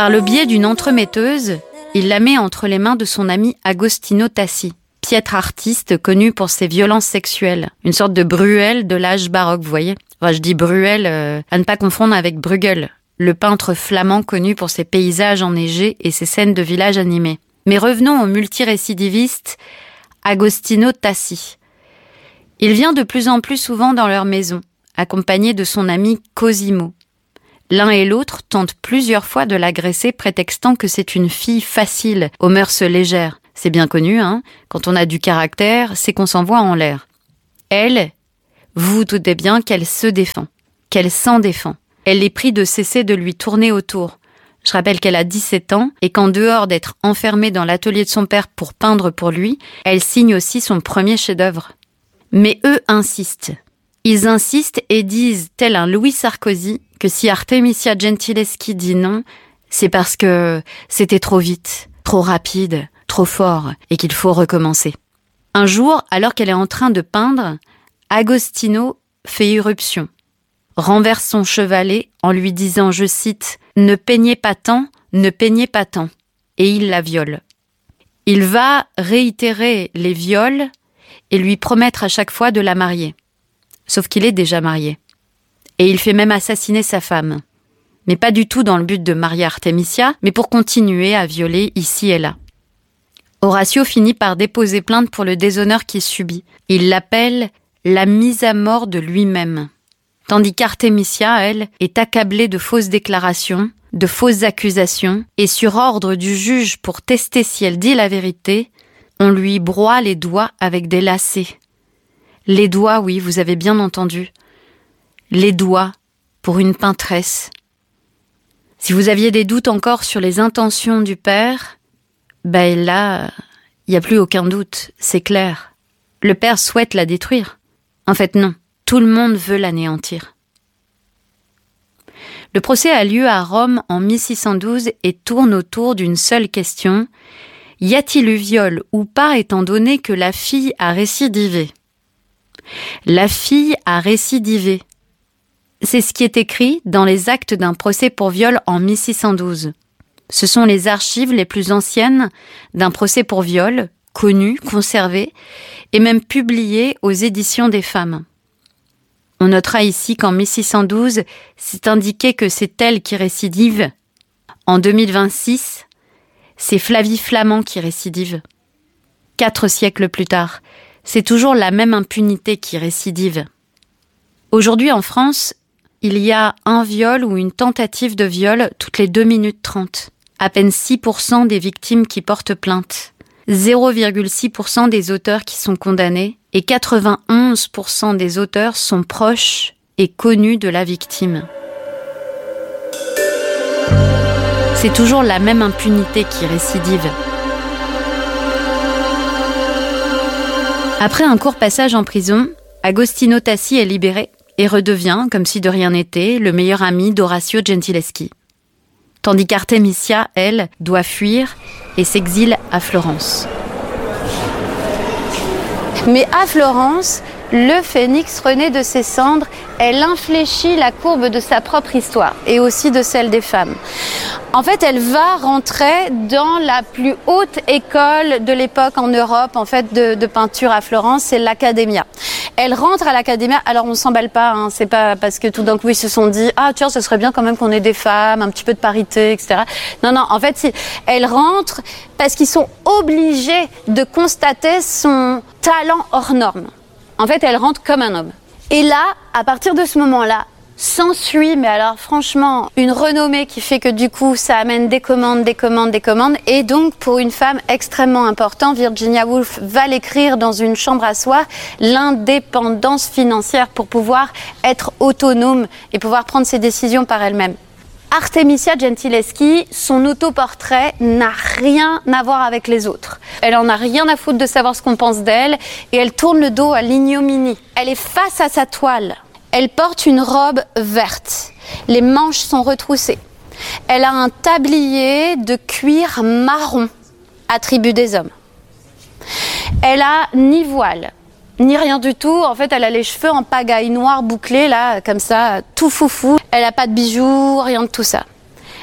Par le biais d'une entremetteuse, il la met entre les mains de son ami Agostino Tassi, piètre artiste connu pour ses violences sexuelles. Une sorte de Bruel de l'âge baroque, vous voyez. Enfin, je dis Bruel, à ne pas confondre avec Bruegel, le peintre flamand connu pour ses paysages enneigés et ses scènes de village animés. Mais revenons au multirécidiviste Agostino Tassi. Il vient de plus en plus souvent dans leur maison, accompagné de son ami Cosimo. L'un et l'autre tentent plusieurs fois de l'agresser, prétextant que c'est une fille facile, aux mœurs légères. C'est bien connu, hein. Quand on a du caractère, c'est qu'on s'envoie en l'air. Elle, vous vous doutez bien qu'elle se défend, qu'elle s'en défend. Elle les prie de cesser de lui tourner autour. Je rappelle qu'elle a 17 ans et qu'en dehors d'être enfermée dans l'atelier de son père pour peindre pour lui, elle signe aussi son premier chef-d'œuvre. Mais eux insistent. Ils insistent et disent, tel un Louis Sarkozy, que si Artemisia Gentileschi dit non, c'est parce que c'était trop vite, trop rapide, trop fort, et qu'il faut recommencer. Un jour, alors qu'elle est en train de peindre, Agostino fait irruption, renverse son chevalet en lui disant, je cite, « Ne peignez pas tant, ne peignez pas tant », et il la viole. Il va réitérer les viols et lui promettre à chaque fois de la marier. Sauf qu'il est déjà marié. Et il fait même assassiner sa femme. Mais pas du tout dans le but de marier Artemisia, mais pour continuer à violer ici et là. Horatio finit par déposer plainte pour le déshonneur qu'il subit. Il l'appelle la mise à mort de lui-même. Tandis qu'Artemisia, elle, est accablée de fausses déclarations, de fausses accusations, et sur ordre du juge pour tester si elle dit la vérité, on lui broie les doigts avec des lacets. Les doigts, oui, vous avez bien entendu. Les doigts pour une peintresse. Si vous aviez des doutes encore sur les intentions du père, ben là, il n'y a plus aucun doute, c'est clair. Le père souhaite la détruire. En fait, non. Tout le monde veut l'anéantir. Le procès a lieu à Rome en 1612 et tourne autour d'une seule question. Y a-t-il eu viol ou pas étant donné que la fille a récidivé ? La fille a récidivé. C'est ce qui est écrit dans les actes d'un procès pour viol en 1612. Ce sont les archives les plus anciennes d'un procès pour viol, connues, conservées, et même publiées aux éditions des femmes. On notera ici qu'en 1612, c'est indiqué que c'est elle qui récidive. En 2026, c'est Flavie Flament qui récidive. 4 siècles plus tard, c'est toujours la même impunité qui récidive. Aujourd'hui en France, il y a un viol ou une tentative de viol toutes les 2 minutes 30. À peine 6% des victimes qui portent plainte. 0,6% des auteurs qui sont condamnés et 91% des auteurs sont proches et connus de la victime. C'est toujours la même impunité qui récidive. Après un court passage en prison, Agostino Tassi est libéré et redevient, comme si de rien n'était, le meilleur ami d'Orazio Gentileschi. Tandis qu'Artemisia, elle, doit fuir et s'exile à Florence. Mais à Florence, le phénix renaît de ses cendres, elle infléchit la courbe de sa propre histoire et aussi de celle des femmes. En fait, elle va rentrer dans la plus haute école de l'époque en Europe, en fait, de peinture à Florence, c'est l'Accademia. Elle rentre à l'Accademia, alors on s'emballe pas, hein, c'est pas parce que tout d'un coup ils se sont dit « Ah tiens, ce serait bien quand même qu'on ait des femmes, un petit peu de parité, etc. » Non, en fait, elle rentre parce qu'ils sont obligés de constater son talent hors norme. En fait, elle rentre comme un homme. Et là, à partir de ce moment-là, s'ensuit, mais alors franchement, une renommée qui fait que du coup, ça amène des commandes. Et donc, pour une femme extrêmement importante, Virginia Woolf va l'écrire dans une chambre à soi, l'indépendance financière pour pouvoir être autonome et pouvoir prendre ses décisions par elle-même. Artemisia Gentileschi, son autoportrait n'a rien à voir avec les autres. Elle en a rien à foutre de savoir ce qu'on pense d'elle et elle tourne le dos à l'ignominie. Elle est face à sa toile. Elle porte une robe verte. Les manches sont retroussées. Elle a un tablier de cuir marron, attribut des hommes. Elle a ni voile, ni rien du tout. En fait, elle a les cheveux en pagaille noire bouclés, là, comme ça, tout foufou. Elle n'a pas de bijoux, rien de tout ça.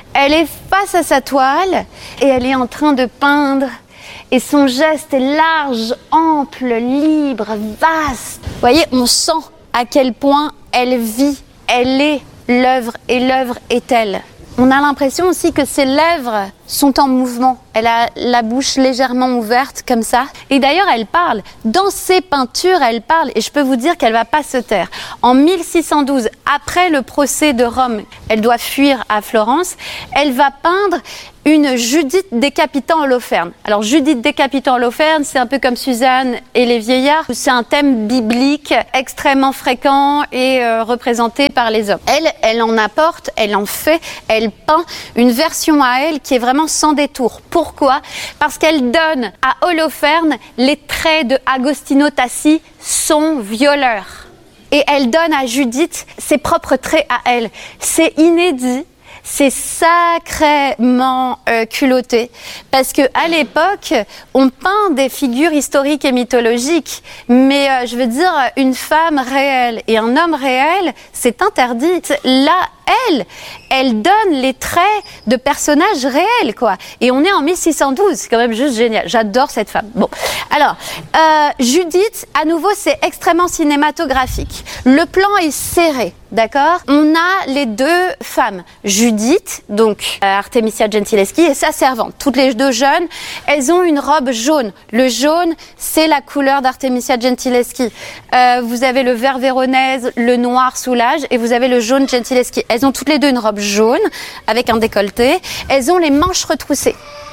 Elle est face à sa toile et elle est en train de peindre. Et son geste est large, ample, libre, vaste. Vous voyez, on sent à quel point elle vit, elle est l'œuvre et l'œuvre est elle. On a l'impression aussi que ses lèvres sont en mouvement. Elle a la bouche légèrement ouverte comme ça. Et d'ailleurs, elle parle. Dans ses peintures, elle parle. Et je peux vous dire qu'elle ne va pas se taire. En 1612, après le procès de Rome, elle doit fuir à Florence. Elle va peindre une Judith décapitant Holoferne. Alors Judith décapitant Holoferne, c'est un peu comme Suzanne et les vieillards. C'est un thème biblique extrêmement fréquent et représenté par les hommes. Elle en apporte, elle en fait, elle peint une version à elle qui est vraiment sans détour. Pourquoi ? Parce qu'elle donne à Holoferne les traits de Agostino Tassi, son violeur. Et elle donne à Judith ses propres traits à elle. C'est inédit. C'est sacrément culotté parce que à l'époque, on peint des figures historiques et mythologiques, mais je veux dire une femme réelle et un homme réel, c'est interdit. Là, elle donne les traits de personnages réels, quoi. Et on est en 1612, c'est quand même juste génial. J'adore cette femme. Bon, alors, Judith, à nouveau, c'est extrêmement cinématographique. Le plan est serré, d'accord ? On a les deux femmes, Judith, donc Artemisia Gentileschi, et sa servante. Toutes les deux jeunes, elles ont une robe jaune. Le jaune, c'est la couleur d'Artemisia Gentileschi. Vous avez le vert véronèse, le noir Soulage, et vous avez le jaune Gentileschi. Elles ont toutes les deux une robe jaune avec un décolleté. Elles ont les manches retroussées.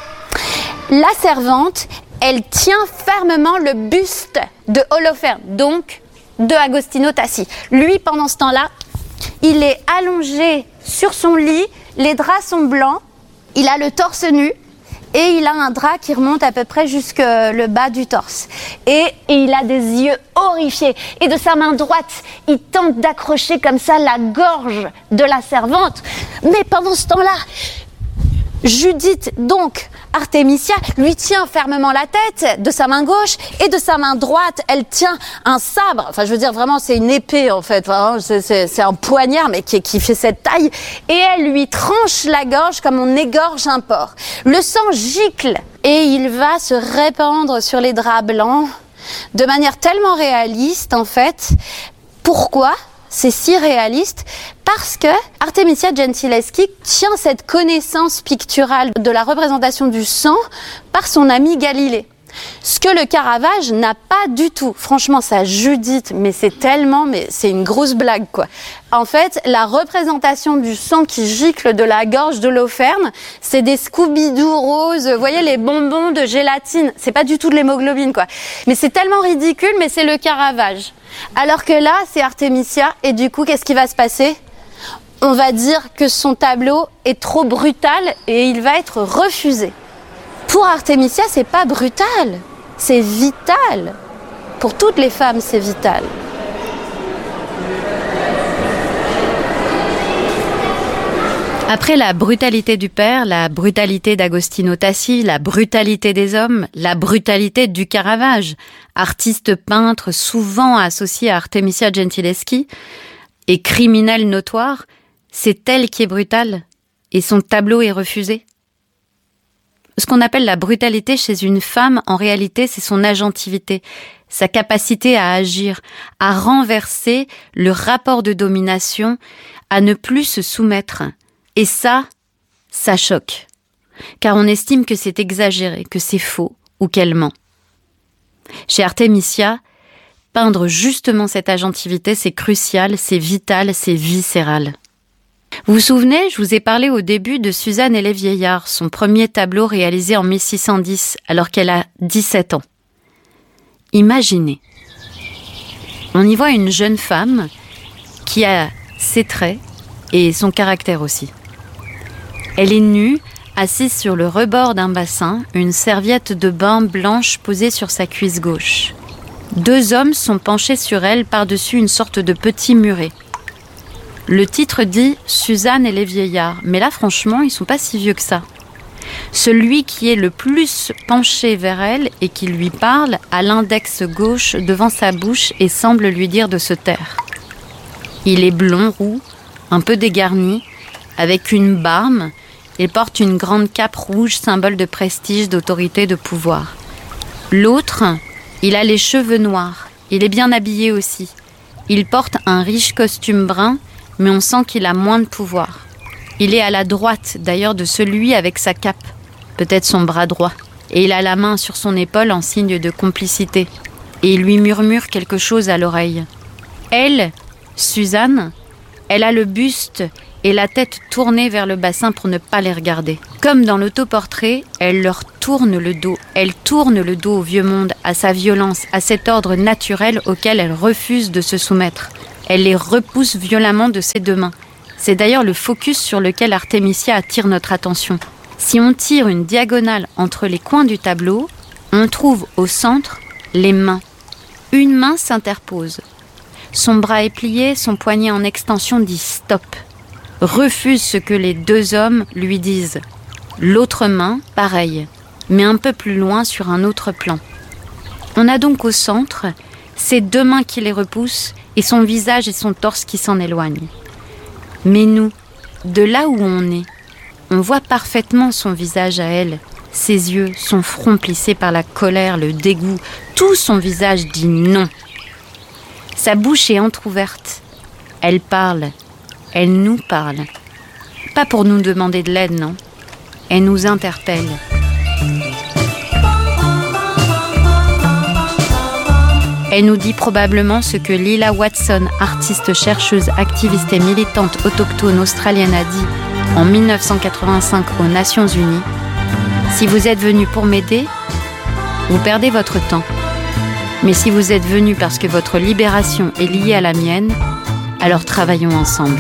La servante, elle tient fermement le buste de Holoferne, donc de Agostino Tassi. Lui, pendant ce temps-là, il est allongé sur son lit, les draps sont blancs, il a le torse nu et il a un drap qui remonte à peu près jusque le bas du torse. Et il a des yeux horrifiés. Et de sa main droite, il tente d'accrocher comme ça la gorge de la servante. Mais pendant ce temps-là, Judith, donc Artemisia, lui tient fermement la tête de sa main gauche et de sa main droite, elle tient un sabre. Enfin, je veux dire, vraiment, c'est une épée, en fait. Enfin, c'est un poignard, mais qui fait cette taille. Et elle lui tranche la gorge comme on égorge un porc. Le sang gicle et il va se répandre sur les draps blancs de manière tellement réaliste, en fait. Pourquoi ? C'est si réaliste parce que Artemisia Gentileschi tient cette connaissance picturale de la représentation du sang par son ami Galilée. Ce que le Caravage n'a pas du tout. Franchement, ça Judith, mais c'est une grosse blague, quoi. En fait, la représentation du sang qui gicle de la gorge de Holoferne, c'est des Scooby-Doo roses, vous voyez, les bonbons de gélatine. C'est pas du tout de l'hémoglobine, quoi. Mais c'est tellement ridicule, mais c'est le Caravage. Alors que là, c'est Artemisia, et du coup, qu'est-ce qui va se passer ? On va dire que son tableau est trop brutal et il va être refusé. Pour Artemisia, c'est pas brutal, c'est vital. Pour toutes les femmes, c'est vital. Après la brutalité du père, la brutalité d'Agostino Tassi, la brutalité des hommes, la brutalité du Caravage, artiste peintre souvent associé à Artemisia Gentileschi et criminel notoire, c'est elle qui est brutale et son tableau est refusé. Ce qu'on appelle la brutalité chez une femme, en réalité, c'est son agentivité, sa capacité à agir, à renverser le rapport de domination, à ne plus se soumettre. Et ça choque. Car on estime que c'est exagéré, que c'est faux ou qu'elle ment. Chez Artemisia, peindre justement cette agentivité, c'est crucial, c'est vital, c'est viscéral. Vous vous souvenez, je vous ai parlé au début de Suzanne et les vieillards, son premier tableau réalisé en 1610, alors qu'elle a 17 ans. Imaginez, on y voit une jeune femme qui a ses traits et son caractère aussi. Elle est nue, assise sur le rebord d'un bassin, une serviette de bain blanche posée sur sa cuisse gauche. 2 hommes sont penchés sur elle par-dessus une sorte de petit muret. Le titre dit « Suzanne et les vieillards », mais là franchement, ils sont pas si vieux que ça. Celui qui est le plus penché vers elle et qui lui parle a l'index gauche devant sa bouche et semble lui dire de se taire. Il est blond roux, un peu dégarni, avec une barbe Il porte une grande cape rouge, symbole de prestige, d'autorité, de pouvoir. L'autre, il a les cheveux noirs. Il est bien habillé aussi. Il porte un riche costume brun, mais on sent qu'il a moins de pouvoir. Il est à la droite, d'ailleurs, de celui avec sa cape. Peut-être son bras droit. Et il a la main sur son épaule en signe de complicité. Et il lui murmure quelque chose à l'oreille. Elle, Suzanne, elle a le buste et la tête tournée vers le bassin pour ne pas les regarder. Comme dans l'autoportrait, elle leur tourne le dos. Elle tourne le dos au vieux monde, à sa violence, à cet ordre naturel auquel elle refuse de se soumettre. Elle les repousse violemment de ses deux mains. C'est d'ailleurs le focus sur lequel Artemisia attire notre attention. Si on tire une diagonale entre les coins du tableau, on trouve au centre les mains. Une main s'interpose. Son bras est plié, son poignet en extension dit stop. Refuse ce que les deux hommes lui disent. L'autre main, pareil, mais un peu plus loin sur un autre plan. On a donc au centre ces deux mains qui les repoussent et son visage et son torse qui s'en éloignent. Mais nous, de là où on est, on voit parfaitement son visage à elle, ses yeux, son front plissé par la colère, le dégoût, tout son visage dit non. Sa bouche est entr'ouverte. Elle parle. Elle nous parle. Pas pour nous demander de l'aide, non. Elle nous interpelle. Elle nous dit probablement ce que Lila Watson, artiste, chercheuse, activiste et militante autochtone australienne, a dit en 1985 aux Nations Unies. Si vous êtes venu pour m'aider, vous perdez votre temps. Mais si vous êtes venu parce que votre libération est liée à la mienne, alors travaillons ensemble.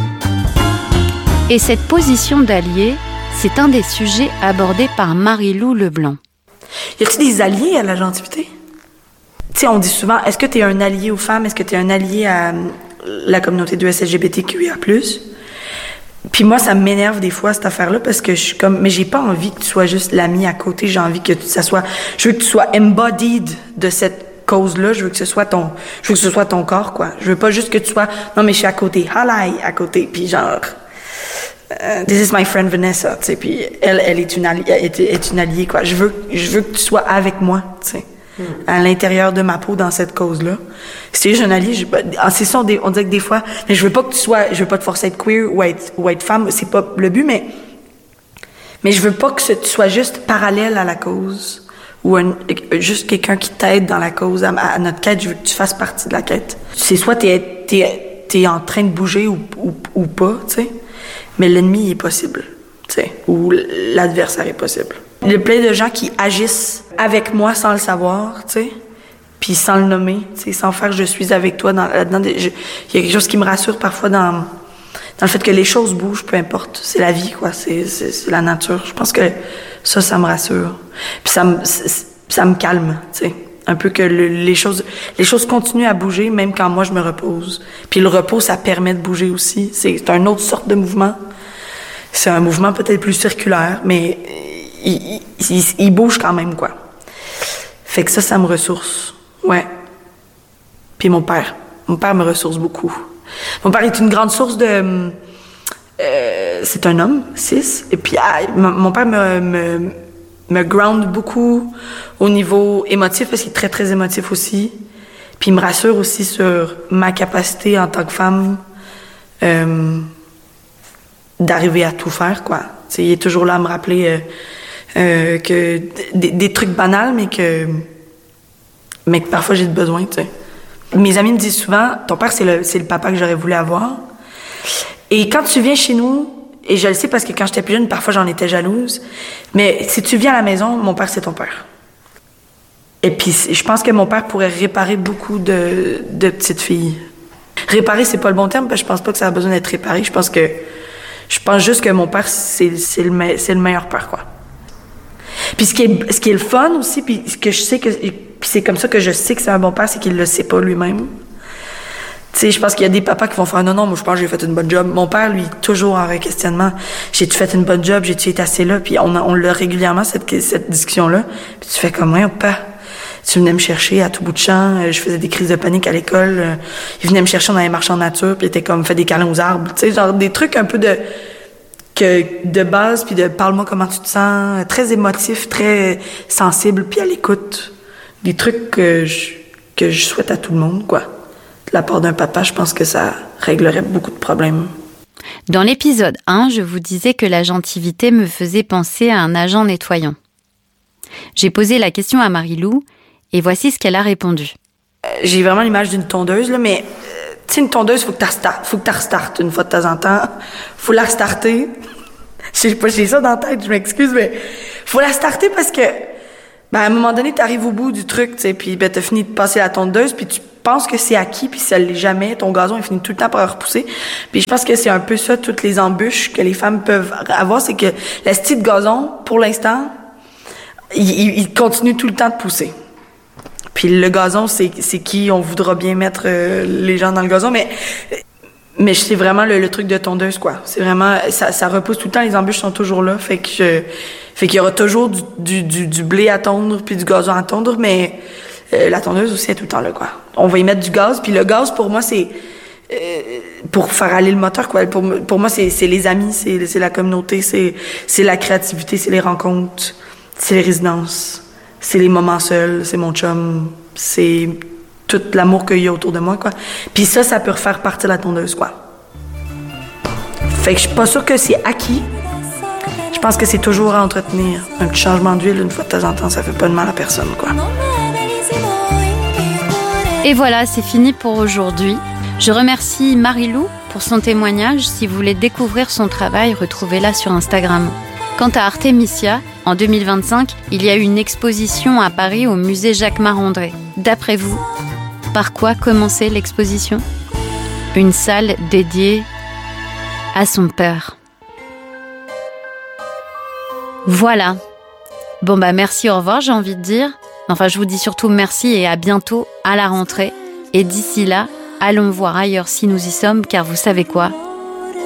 Et cette position d'allié, c'est un des sujets abordés par Marie-Lou Leblanc. Y a-t-il des alliés à la gentilité? Tu sais, on dit souvent, est-ce que tu es un allié aux femmes? Est-ce que tu es un allié à la communauté de LGBTQIA+. Puis moi, ça m'énerve des fois, cette affaire-là, parce que je suis comme, mais j'ai pas envie que tu sois juste l'ami à côté, j'ai envie que ça soit, je veux que tu sois embodied de cette cause-là, je veux que ce soit ton corps, quoi. Je veux pas juste que tu sois, non, mais je suis à côté, halai, à côté, puis genre, this is my friend Vanessa, tu sais, puis elle est une alliée, quoi. Je veux que tu sois avec moi, tu sais. À l'intérieur de ma peau dans cette cause-là. Si je suis un allié, c'est ça, on dirait que des fois, mais je veux pas te forcer à être queer ou à être femme, c'est pas le but, mais je veux pas que tu sois juste parallèle à la cause ou juste quelqu'un qui t'aide dans la cause, à notre quête. Je veux que tu fasses partie de la quête. C'est soit t'es en train de bouger ou pas, tu sais, mais l'ennemi est possible, tu sais, ou l'adversaire est possible. Il y a plein de gens qui agissent avec moi sans le savoir, tu sais, puis sans le nommer, tu sais, sans faire « je suis avec toi » là-dedans. Il y a quelque chose qui me rassure parfois dans le fait que les choses bougent, peu importe. C'est la vie, quoi, c'est la nature. Je pense que ça me rassure. Puis ça me calme, tu sais. Un peu que les choses continuent à bouger, même quand moi je me repose. Puis le repos, ça permet de bouger aussi. C'est une autre sorte de mouvement. C'est un mouvement peut-être plus circulaire, mais il bouge quand même, quoi. Fait que ça me ressource. Ouais. Puis mon père me ressource beaucoup. Mon père est une grande source de... c'est un homme, cis. Et puis mon père me ground beaucoup au niveau émotif, parce qu'il est très, très émotif aussi. Puis il me rassure aussi sur ma capacité en tant que femme d'arriver à tout faire, quoi. T'sais, il est toujours là à me rappeler que des trucs banals, mais que parfois j'ai besoin, tu sais. Mes amis me disent souvent, ton père, c'est le papa que j'aurais voulu avoir. Et quand tu viens chez nous, et je le sais parce que quand j'étais plus jeune, parfois j'en étais jalouse, mais si tu viens à la maison, mon père, c'est ton père. Et puis, je pense que mon père pourrait réparer beaucoup de petites filles. Réparer, c'est pas le bon terme, parce que je pense pas que ça a besoin d'être réparé. Je pense juste que mon père, c'est le meilleur père, quoi. Puis ce qui est le fun aussi, puis ce que je sais que... Puis c'est comme ça que je sais que c'est un bon père, c'est qu'il le sait pas lui-même. Tu sais, je pense qu'il y a des papas qui vont faire « Non, moi je pense que j'ai fait une bonne job ». Mon père, lui, toujours en questionnement. « J'ai-tu fait une bonne job? J'ai-tu été assez là? » Puis on l'a régulièrement, cette discussion-là. Puis tu fais comme « Ouais, papa, tu venais me chercher à tout bout de champ. Je faisais des crises de panique à l'école. Il venait me chercher, on allait marcher en nature. Puis il était comme « Fais des câlins aux arbres. » Tu sais, genre des trucs un peu de... que de base, puis de parle-moi comment tu te sens, très émotif, très sensible, puis à l'écoute. Des trucs que je souhaite à tout le monde, quoi. De la part d'un papa, je pense que ça réglerait beaucoup de problèmes. Dans l'épisode 1, je vous disais que l'agentivité me faisait penser à un agent nettoyant. J'ai posé la question à Marie-Lou et voici ce qu'elle a répondu. J'ai vraiment l'image d'une tondeuse, là, mais tu sais, une tondeuse, faut que tu restartes une fois de temps en temps. Faut la restarter. Je sais pas, j'ai ça dans la tête, je m'excuse, mais faut la starter parce que à un moment donné, t'arrives au bout du truc, tu sais, puis t'as fini de passer la tondeuse, puis tu penses que c'est acquis, puis ça l'est jamais. Ton gazon, il finit tout le temps par repousser. Puis je pense que c'est un peu ça, toutes les embûches que les femmes peuvent avoir, c'est que la style de gazon, pour l'instant, il continue tout le temps de pousser. Puis le gazon, c'est qui on voudra bien mettre les gens dans le gazon, mais c'est vraiment le truc de tondeuse, quoi. C'est vraiment, ça repousse tout le temps, les embûches sont toujours là, fait qu'il y aura toujours du blé à tondre puis du gazon à tondre, mais la tondeuse aussi est tout le temps là, quoi. On va y mettre du gaz, puis le gaz, pour moi, c'est pour faire aller le moteur, quoi. Pour moi, c'est les amis, c'est la communauté, c'est la créativité, c'est les rencontres, c'est les résidences, c'est les moments seuls, c'est mon chum, c'est tout l'amour qu'il y a autour de moi, quoi. Puis ça peut refaire partir la tondeuse, quoi. Fait que je suis pas sûre que c'est acquis. Je pense que c'est toujours à entretenir. Un petit changement d'huile, une fois de temps en temps, ça fait pas de mal à personne, quoi. Et voilà, c'est fini pour aujourd'hui. Je remercie Marie-Lou pour son témoignage. Si vous voulez découvrir son travail, retrouvez-la sur Instagram. Quant à Artemisia, en 2025, il y a eu une exposition à Paris au musée Jacques Marandré. D'après vous, par quoi commencer l'exposition ? Une salle dédiée à son père. Voilà. Bon merci, au revoir, j'ai envie de dire. Enfin, je vous dis surtout merci et à bientôt à la rentrée. Et d'ici là, allons voir ailleurs si nous y sommes, car vous savez quoi ?